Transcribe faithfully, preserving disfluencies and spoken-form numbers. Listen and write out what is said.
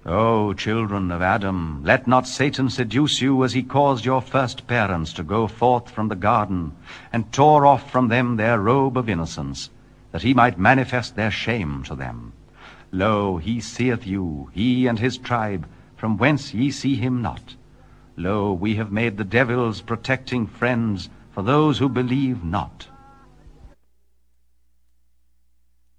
O children of Adam, let not Satan seduce you as he caused your first parents to go forth from the garden, and tore off from them their robe of innocence, that he might manifest their shame to them. Lo, he seeth you, he and his tribe, from whence ye see him not. Lo, we have made the devils protecting friends for those who believe not.